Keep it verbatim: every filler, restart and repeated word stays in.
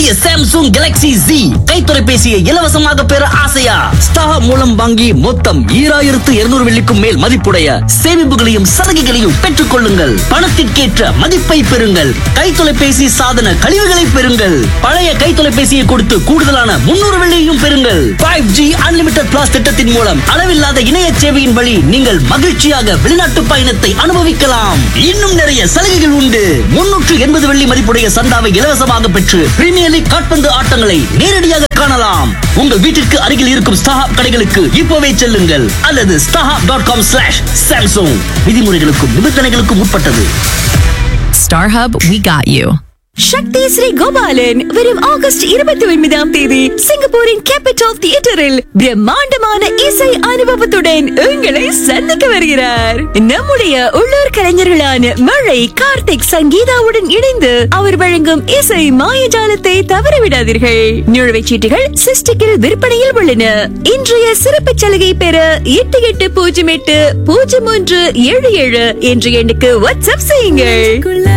புதிய Samsung Galaxy Z கை தொலைபேசியை இலவசமாக பெற ஆசையா? ஸ்டார் மூலம் வாங்கி மொத்தம் ஈராயிரத்து இருநூறு வெள்ளிக்கும் மேல் மதிப்புடைய சேமிப்புகளையும் சலுகைகளையும் பெற்றுக் கொள்ளுங்கள். பணத்திற்கேற்ற மதிப்பை பெறுங்கள். கை தொலைபேசி சாதன கழிவுகளை பெறுங்கள். பழைய கை தொலைபேசியை கொடுத்து கூடுதலான முன்னூறு வெள்ளியையும் பெறுங்கள். ஃபைவ் ஜி அன்லிமிட்டட் பிளாஸ் திட்டத்தின் மூலம் அளவில்லாத இணைய சேவையின் வழி நீங்கள் மகிழ்ச்சியாக வெளிநாட்டு பயணத்தை அனுபவிக்கலாம். இன்னும் நிறைய சலுகைகள் உண்டு. முன்னூற்று எண்பது வெள்ளி மதிப்புடைய சந்தாவை இலவசமாக பெற்று பிரீமியர் லீக் கால்பந்து ஆட்டங்களை நேரடியாக காணலாம். உங்கள் வீட்டிற்கு அருகில் இருக்கும் ஸ்டார் கடைகளுக்கு இப்போவே செல்லுங்கள் அல்லது star dot com slash Samsung. விதிமுறைகளுக்கும் நிபந்தனைகளுக்கும் உட்பட்டது. StarHub, we got you. சக்தி ஸ்ரீ கோபாலன் வரும் ஆகஸ்ட் இருபத்தி ஒன்பதாம் தேதி சிங்கப்பூரின் கேபிட்டல் தியேட்டரில் பிரம்மாண்டமான இசை அனுபவத்துடன் உங்களை சந்திக்க வருகிறார். நம்முடைய உள்ளூர் கலைஞர்களான மழை, கார்த்திக், சங்கீதாவுடன் இணைந்து அவர் வழங்கும் இசை மாயஜாலத்தை தவறவிடாதீர்கள். நுழைவுச் சீட்டுகள் சிஸ்டிக்கில் விற்பனையில் உள்ளன. இன்றைய சிறப்பு சலுகை பெற எட்டு எட்டு பூஜ்ஜியம் எட்டு பூஜ்ஜியம் ஒன்று ஏழு ஏழு என்ற எண்ணுக்கு வாட்ஸ்அப் செய்யுங்கள்.